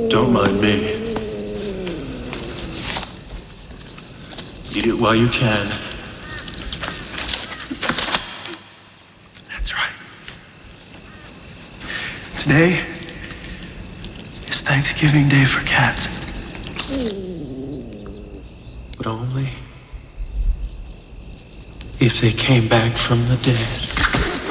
Don't mind me. Eat it while you can. That's right. Today is Thanksgiving Day for cats. But only if they came back from the dead.